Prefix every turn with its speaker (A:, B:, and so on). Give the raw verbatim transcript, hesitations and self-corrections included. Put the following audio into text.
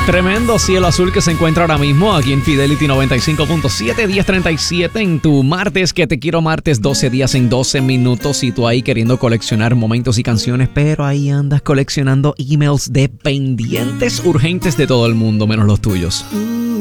A: Tremendo cielo azul que se encuentra ahora mismo aquí en Fidelity noventa y cinco punto siete, diez treinta y siete en tu martes, que te quiero martes, doce días en doce minutos. Y tú ahí queriendo coleccionar momentos y canciones, pero ahí andas coleccionando emails de pendientes urgentes de todo el mundo, menos los tuyos.